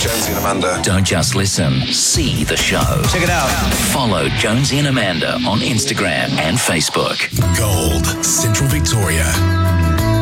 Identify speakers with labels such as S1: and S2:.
S1: Jonesy and Amanda.
S2: Don't just listen, see the show.
S3: Check it out.
S2: Follow Jonesy and Amanda on Instagram and Facebook.
S4: Gold, Central Victoria.